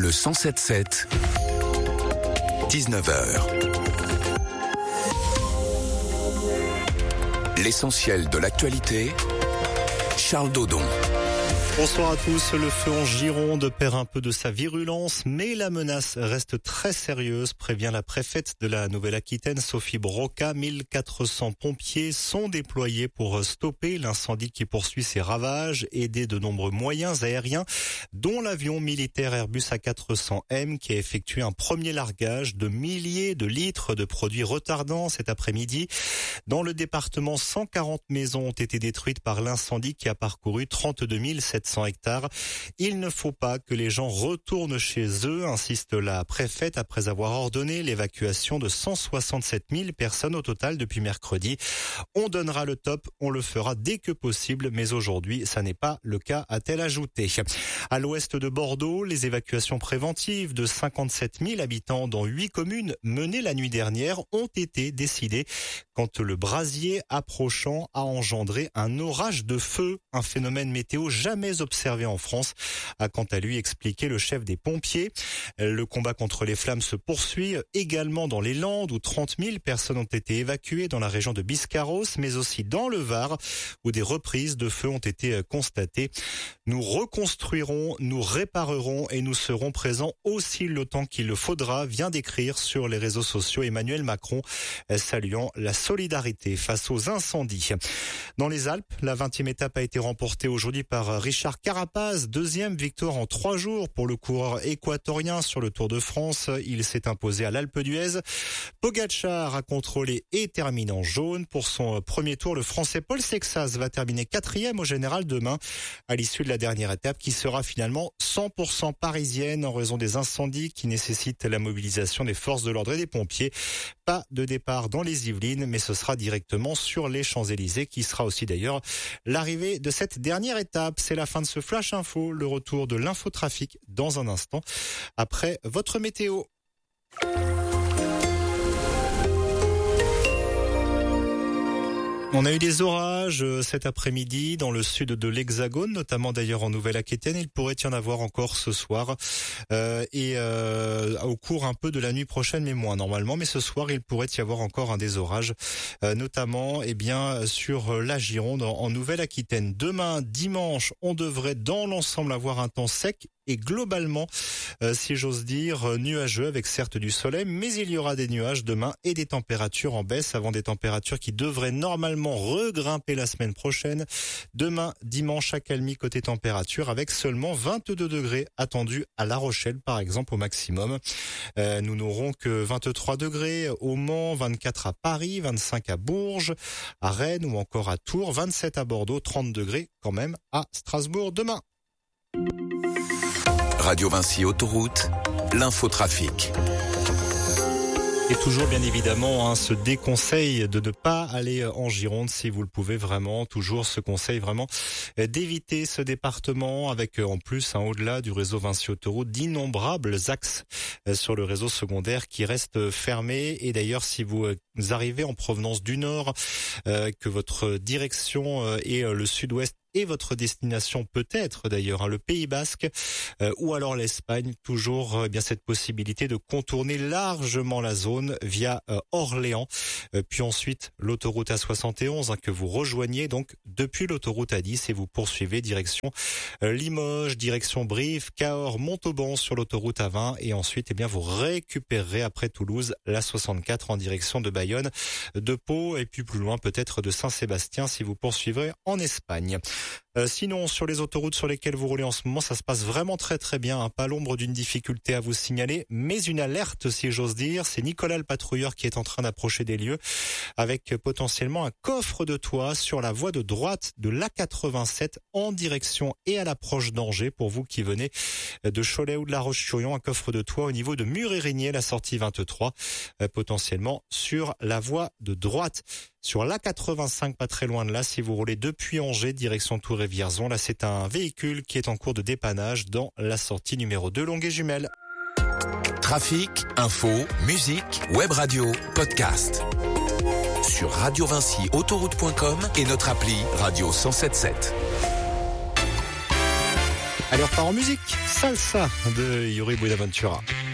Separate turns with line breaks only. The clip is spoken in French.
Le 107.7, 19h. L'essentiel de l'actualité, Charles Dodon.
Bonsoir à tous. Le feu en Gironde perd un peu de sa virulence, mais la menace reste très sérieuse, prévient la préfète de la Nouvelle-Aquitaine, Sophie Broca. 1400 pompiers sont déployés pour stopper l'incendie qui poursuit ses ravages, aidés de nombreux moyens aériens, dont l'avion militaire Airbus A400M qui a effectué un premier largage de milliers de litres de produits retardants cet après-midi. Dans le département, 140 maisons ont été détruites par l'incendie qui a parcouru 32 700 hectares. Il ne faut pas que les gens retournent chez eux, insiste la préfète, après avoir ordonné l'évacuation de 167 000 personnes au total depuis mercredi. On donnera le top, on le fera dès que possible, mais aujourd'hui, ça n'est pas le cas, a-t-elle ajouté. À l'ouest de Bordeaux, les évacuations préventives de 57 000 habitants dans 8 communes menées la nuit dernière ont été décidées quand le brasier approchant a engendré un orage de feu, un phénomène météo jamais observé en France, a quant à lui expliqué le chef des pompiers. Le combat contre les flammes se poursuit également dans les Landes où 30 000 personnes ont été évacuées, dans la région de Biscarrosse, mais aussi dans le Var où des reprises de feu ont été constatées. Nous reconstruirons, nous réparerons et nous serons présents aussi le temps qu'il le faudra, vient d'écrire sur les réseaux sociaux Emmanuel Macron, saluant la solidarité face aux incendies. Dans les Alpes, la 20e étape a été remportée aujourd'hui par Richard Carapaz, deuxième victoire en 3 jours pour le coureur équatorien sur le Tour de France. Il s'est imposé à l'Alpe d'Huez. Pogačar a contrôlé et termine en jaune. Pour son premier tour, le Français Paul Sexas va terminer 4e au général demain à l'issue de la dernière étape qui sera finalement 100% parisienne en raison des incendies qui nécessitent la mobilisation des forces de l'ordre et des pompiers. Pas de départ dans les Yvelines, mais ce sera directement sur les Champs-Élysées qui sera aussi d'ailleurs l'arrivée de cette dernière étape. C'est la fin de ce Flash Info, le retour de l'infotrafic dans un instant après votre météo. On a eu des orages cet après-midi dans le sud de l'Hexagone, notamment d'ailleurs en Nouvelle-Aquitaine. Il pourrait y en avoir encore ce soir au cours un peu de la nuit prochaine, mais moins normalement. Mais ce soir, il pourrait y avoir encore un des orages, notamment sur la Gironde en Nouvelle-Aquitaine. Demain, dimanche, on devrait dans l'ensemble avoir un temps sec et globalement, si j'ose dire, nuageux avec certes du soleil, mais il y aura des nuages demain et des températures en baisse avant des températures qui devraient normalement regrimper la semaine prochaine. Demain, dimanche, accalmie côté température avec seulement 22 degrés attendus à La Rochelle par exemple au maximum. Nous n'aurons que 23 degrés au Mans, 24 à Paris, 25 à Bourges, à Rennes ou encore à Tours, 27 à Bordeaux, 30 degrés quand même à Strasbourg demain.
Radio Vinci Autoroute, l'infotrafic.
Et toujours bien évidemment ce déconseil de ne pas aller en Gironde si vous le pouvez vraiment, toujours ce conseil vraiment d'éviter ce département avec en plus au-delà du réseau Vinci Autoroute d'innombrables axes sur le réseau secondaire qui restent fermés. Et d'ailleurs si vous arrivez en provenance du nord, que votre direction est le sud-ouest et votre destination peut-être d'ailleurs le Pays Basque ou alors l'Espagne, toujours cette possibilité de contourner largement la zone via Orléans, puis ensuite l'autoroute A71 que vous rejoignez donc depuis l'autoroute A10 et vous poursuivez direction Limoges, direction Brive, Cahors, Montauban sur l'autoroute A20 et ensuite vous récupérerez après Toulouse la 64 en direction de Bayonne, de Pau et puis plus loin peut-être de Saint-Sébastien si vous poursuivrez en Espagne. Sinon, sur les autoroutes sur lesquelles vous roulez en ce moment, ça se passe vraiment très très bien. Pas l'ombre d'une difficulté à vous signaler, mais une alerte si j'ose dire. C'est Nicolas le patrouilleur qui est en train d'approcher des lieux avec potentiellement un coffre de toit sur la voie de droite de l'A87 en direction et à l'approche d'Angers. Pour vous qui venez de Cholet ou de La Roche-sur-Yon, un coffre de toit au niveau de Mur-et-Rigné, la sortie 23, potentiellement sur la voie de droite. Sur l'A85, pas très loin de là, si vous roulez depuis Angers, direction Tours et Vierzon, là c'est un véhicule qui est en cours de dépannage dans la sortie numéro 2 Longuet-Jumelles.
Trafic, info, musique, web radio, podcast. Sur radiovinciautoroute.com et notre appli Radio 107.7.
Allez, on repart en musique. Salsa de Yuri Buenaventura.